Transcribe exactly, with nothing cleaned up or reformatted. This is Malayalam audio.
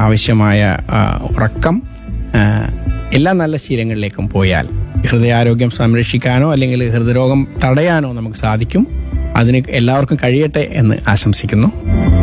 ആവശ്യമായ ഉറക്കം, എല്ലാ നല്ല ശീലങ്ങളിലേക്കും പോയാൽ ഹൃദയാരോഗ്യം സംരക്ഷിക്കാനോ അല്ലെങ്കിൽ ഹൃദയരോഗം തടയാനോ നമുക്ക് സാധിക്കും. അതിന് എല്ലാവർക്കും കഴിയട്ടെ എന്ന് ആശംസിക്കുന്നു.